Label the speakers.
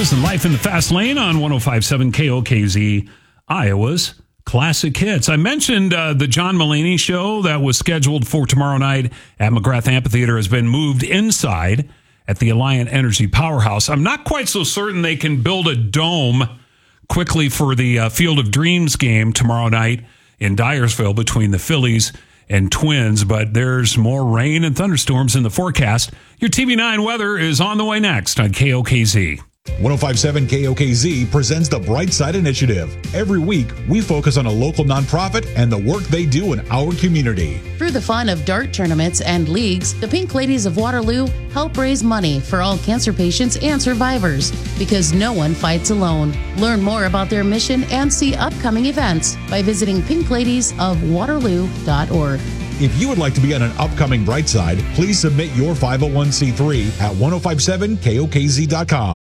Speaker 1: This is Life in the Fast Lane on 105.7 KOKZ, Iowa's Classic Hits. I mentioned the John Mulaney show that was scheduled for tomorrow night at McGrath Amphitheater has been moved inside at the Alliant Energy Powerhouse. I'm not quite so certain they can build a dome quickly for the Field of Dreams game tomorrow night in Dyersville between the Phillies and Twins, but there's more rain and thunderstorms in the forecast. Your TV9 weather is on the way next on KOKZ.
Speaker 2: 105.7 KOKZ presents the Bright Side Initiative. Every week, we focus on a local nonprofit and the work they do in our community.
Speaker 3: Through the fun of dart tournaments and leagues, the Pink Ladies of Waterloo help raise money for all cancer patients and survivors, because no one fights alone. Learn more about their mission and see upcoming events by visiting pinkladiesofwaterloo.org.
Speaker 2: If you would like to be on an upcoming Bright Side, please submit your 501c3 at 1057kokz.com.